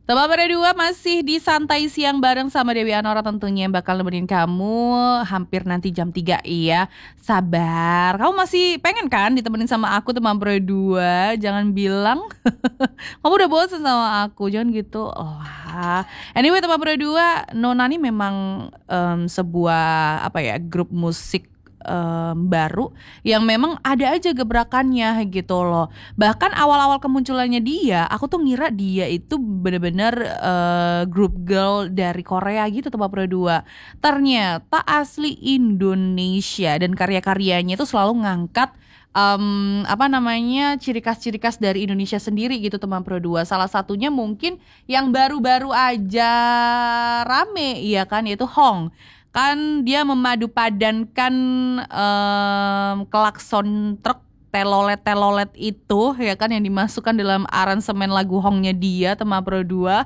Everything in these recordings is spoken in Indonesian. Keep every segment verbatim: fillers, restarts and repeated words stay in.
Teman berdua masih di Santai Siang bareng sama Dewi Anora tentunya yang bakal nemenin kamu hampir nanti jam tiga. Iya, sabar. Kamu masih pengen kan ditemenin sama aku teman berdua? Jangan bilang kamu udah bosan sama aku, jangan gitu lah. Anyway teman berdua, Nona ini memang um, sebuah apa ya grup musik Um, baru yang memang ada aja gebrakannya gitu loh. Bahkan awal-awal kemunculannya dia, aku tuh ngira dia itu bener-bener uh, grup girl dari Korea gitu teman berdua. Ternyata asli Indonesia dan karya-karyanya itu selalu ngangkat Um, apa namanya ciri khas-ciri khas dari Indonesia sendiri gitu teman berdua. Salah satunya mungkin yang baru-baru aja rame ya kan, yaitu Hong. Kan dia memadupadankan um, klakson truk telolet-telolet itu ya kan yang dimasukkan dalam aransemen lagu Hongnya dia teman berdua.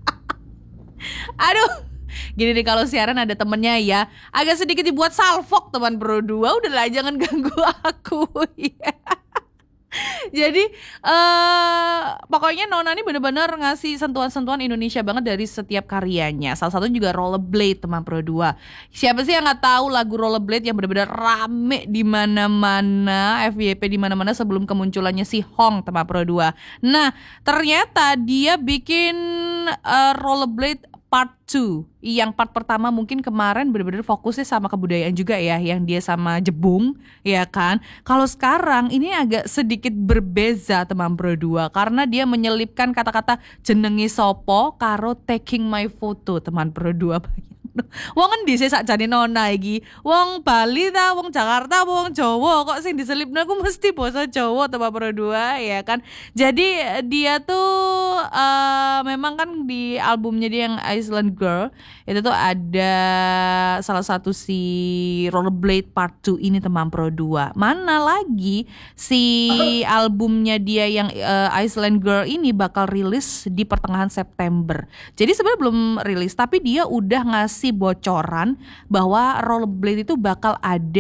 Aduh, gini nih kalau siaran ada temennya ya agak sedikit dibuat salfok teman berdua. Udahlah jangan ganggu aku ya. Jadi uh, pokoknya Nona ini benar-benar ngasih sentuhan-sentuhan Indonesia banget dari setiap karyanya. Salah satunya juga Rollerblade teman berdua. Siapa sih yang nggak tahu lagu Rollerblade yang benar-benar rame di mana-mana, F Y P di mana-mana sebelum kemunculannya si Hong teman berdua. Nah ternyata dia bikin uh, Rollerblade Part dua. Yang part pertama mungkin kemarin benar-benar fokusnya sama kebudayaan juga ya, yang dia sama Jebung ya kan. Kalau sekarang ini agak sedikit berbeza teman berdua karena dia menyelipkan kata-kata jenengi sopo karo taking my photo teman berdua. Wong endi sih sakjane Nona iki? Wong Bali ta, wong Jakarta, wong Jawa kok sing diselipno aku mesti basa Jawa teman berdua ya kan. Jadi dia tuh uh, memang kan di albumnya dia yang Island Girl itu tuh ada salah satu si Rollerblade Part dua ini teman berdua. Mana lagi si albumnya dia yang uh, Island Girl ini bakal rilis di pertengahan September. Jadi sebenarnya belum rilis tapi dia udah ngasih bocoran bahwa Rollerblade itu bakal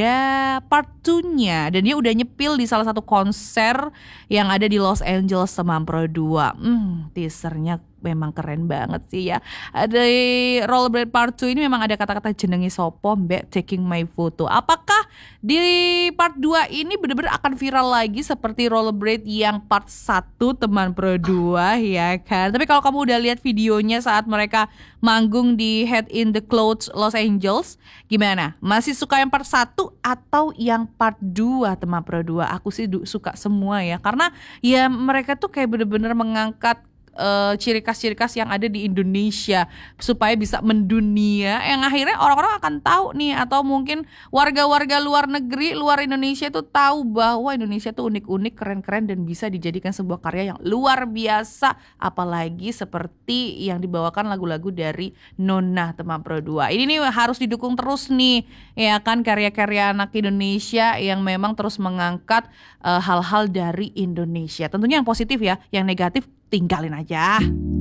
ada part dua-nya dan dia udah nyepil di salah satu konser yang ada di Los Angeles teman berdua. Hmm, teasernya memang keren banget sih ya. Ada Rollerblade Part dua ini memang ada kata-kata jenengi sopo mbek taking my photo. Apakah di part dua ini benar-benar akan viral lagi seperti Rollerblade yang part satu teman berdua ya kan? Tapi kalau kamu udah lihat videonya saat mereka manggung di Head in the Clouds Los Angeles, gimana? Masih suka yang part satu atau yang part dua teman berdua? Aku sih suka semua ya, karena ya mereka tuh kayak bener-bener mengangkat Uh, ciri khas-ciri khas yang ada di Indonesia supaya bisa mendunia, yang akhirnya orang-orang akan tahu nih, atau mungkin warga-warga luar negeri, luar Indonesia itu tahu bahwa Indonesia tuh unik-unik, keren-keren dan bisa dijadikan sebuah karya yang luar biasa, apalagi seperti yang dibawakan lagu-lagu dari Nona teman berdua. Ini nih harus didukung terus nih ya kan, karya-karya anak Indonesia yang memang terus mengangkat uh, hal-hal dari Indonesia. Tentunya yang positif ya, yang negatif tinggalin aja.